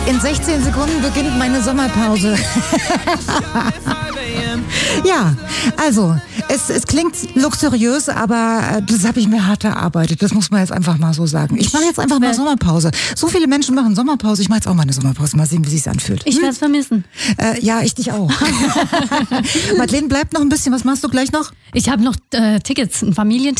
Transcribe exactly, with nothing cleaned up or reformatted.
In sechzehn Sekunden beginnt meine Sommerpause. Ja, also, es, es klingt luxuriös, aber das habe ich mir hart erarbeitet. Das muss man jetzt einfach mal so sagen. Ich mache jetzt einfach mal Sommerpause. So viele Menschen machen Sommerpause. Ich mache jetzt auch mal eine Sommerpause. Mal sehen, wie sich's anfühlt. Ich werde es vermissen. Äh, ja, ich dich auch. Madeleine, bleibt noch ein bisschen. Was machst du gleich noch? Ich habe noch äh, Tickets, ein Familienticket.